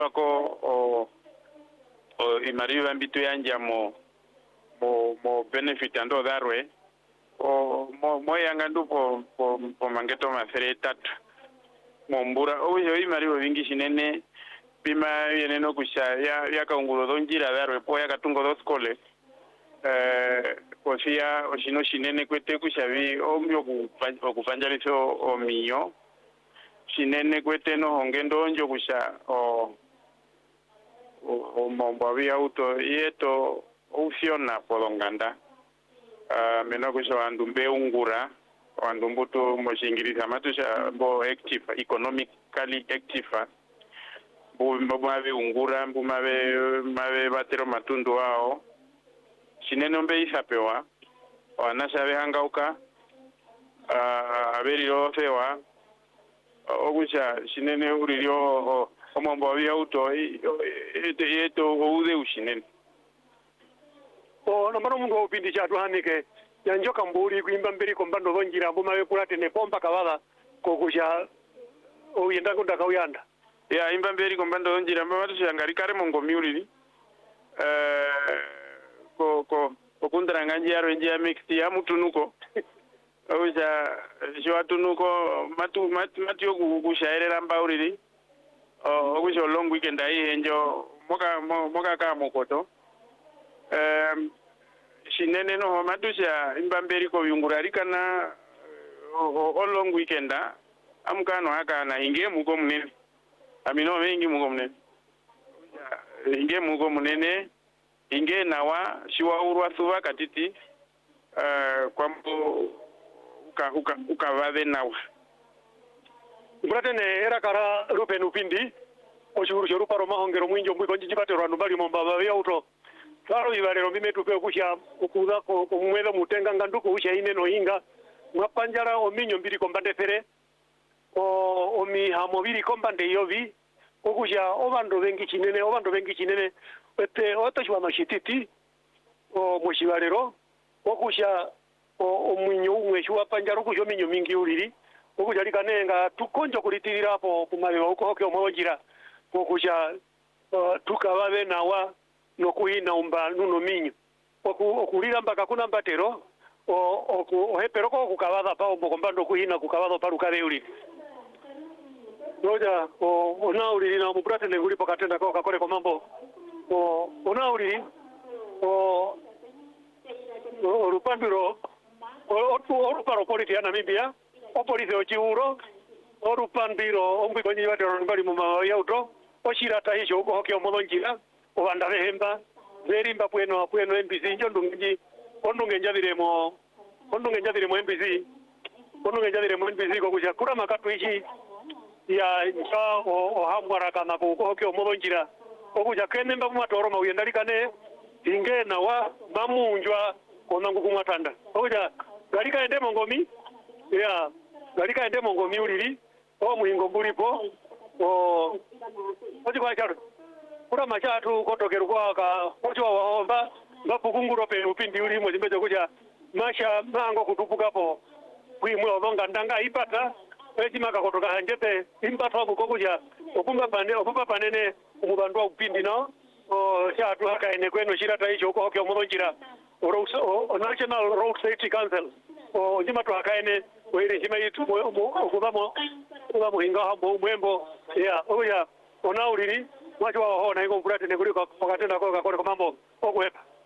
pako o imariva mbitu yanja mo benefit ando darwe mo yanga ndu po mangeto masere tatu mombura oyo imariva vingi shinene bima yeneno kusha ya kaungulo donjira darwe po ya katungo do skole kosia oshino shinene kwete kushavi omyo okupanjaliso omiyo shinene kwete no hongendo onjo kusha o mombavi auto yeto ufiona polonganda meno kusha wandumbe ungura wandumbuto moshingiriza matusha bo active economically active mbumabe ungura mbumabe batero matundu wao shinene mbe isapewa wanashabe hangauka aberio fewa okusha shinene urilio omombo wa auto eto oude ushinene nambano mungu opindi chatu hanike yanjoka mburi kuimba mbiri kombando vonjira mbumabe kulatene pompa kavala kokusha oyenda kundaka uyanda ya imba mbiri kombando vonjira mbamatu shangari kare mongo miulili okundra nganji yaro njia mixti ya mutunuko oja jwa tunuko matu yokushaerera mbauriri okusho long weekend ai enjo moka ka mokoto shinene no matusha imbamberi ko yungurari kana o long weekend amkano haka na inge muko munene amino mengi muko munene inge muko munene inge nawa shiwa urwa suwa katiti kwambo ukavave nawa Mbratene era kara rupen upindi oshuru shoru paro mahongero mwinjo mwiko njipatero anubali mombaba ya auto Faro ivarero bimetupe kusha ukuza ko mwelo mutenga nganduko usha ine no inga mwapanjara ominyo mbiri kombande fere omi hamoviri kombande yovi okusha obando bengi chinene ete otashwa mashititi moshivarero okusha omwinyo umweshwa panjara kusho minyo mingi uriri okusha likanenga tukonjo kulitirira po kumabewa uko hoke omwojira okusha tukavabe nawa nokuhina umba nuno minyo okulira mpaka kuna mbatero ohepero ko kukavaza pa ombokombando kuhina kukavaza paruka uli noja onauli na mubrate ne uli pakatenda ko kakore ko mambo onauli orupambiro oruparo polisi ya Namibia opolisi ochiuro orupambiro ombwikonyi batero mbali mu yauto oshirata hicho uko hoke omolonjira obanda behemba zerimba pweno MPC njondungi ondunge njadiremo MPC ko kuja kura makatu ichi ya nja ohamwara kana ko hoke omolonjira okuja kenemba mumatoro mauyendalikane inge nawa mamunjwa konangu kumwatanda okuja galika ende mongomi ya galika ende mongomi ulili muhingo mbulipo kwa charo kura machatu kotokero kwa ka ocho wahomba ngapukunguro pe upindi uli mozimbezo kuja masha mango kutupukapo kwimwe obonga ndanga ipata echimaka kotoka hanjete impata kukokuja okumba panene umubandwa upindi no chatu haka ene kweno shirata hicho uko hoke omolonjira National Road Safety Council njima tu haka ene wele njima yitu okubamo hinga hambo mwembo ya oya onauliri mwacho wa ho na ingo mfurate ne kuri kwa katenda kwa kakore kwa mambo okuhepa